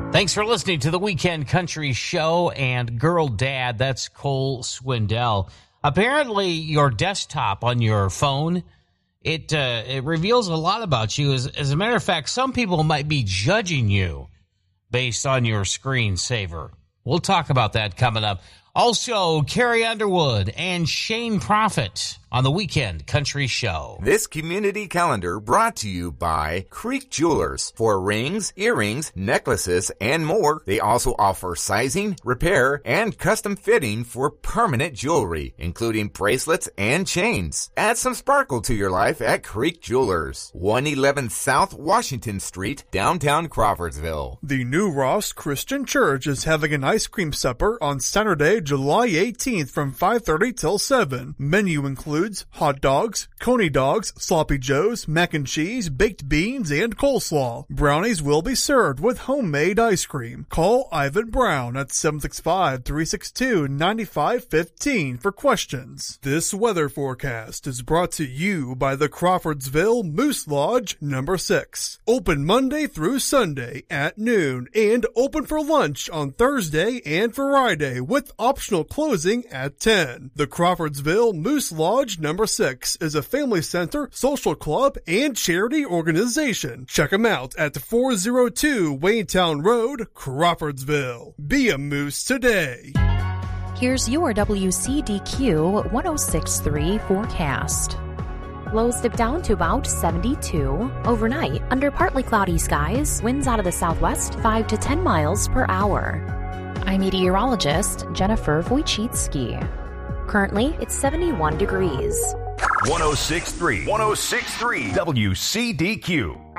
Thanks for listening to the Weekend Country Show and Girl Dad. That's Cole Swindell. Apparently, your desktop on your phone, it reveals a lot about you. As a matter of fact, some people might be judging you based on your screensaver. We'll talk about that coming up. Also, Carrie Underwood and Shane Prophet on the Weekend Country Show. This community calendar brought to you by Creek Jewelers. For rings, earrings, necklaces, and more, they also offer sizing, repair, and custom fitting for permanent jewelry, including bracelets and chains. Add some sparkle to your life at Creek Jewelers, 111 South Washington Street, downtown Crawfordsville. The New Ross Christian Church is having an ice cream supper on Saturday, July 18th from 5:30 till 7. Menu includes hot dogs, coney dogs, sloppy joes, mac and cheese, baked beans, and coleslaw. Brownies will be served with homemade ice cream. Call Ivan Brown at 765-362-9515 for questions. This weather forecast is brought to you by the Crawfordsville Moose Lodge number 6. Open Monday through Sunday at noon and open for lunch on Thursday and Friday with optional closing at 10. The Crawfordsville Moose Lodge number 6 is a family center, social club, and charity organization. Check them out at 402 Waynetown Road, Crawfordsville. Be a moose today. Here's your WCDQ 106.3 forecast. Lows dip down to about 72. Overnight, under partly cloudy skies, winds out of the southwest 5 to 10 miles per hour. I'm meteorologist Jennifer Wojcicki. Currently, it's 71 degrees. 106.3 WCDQ.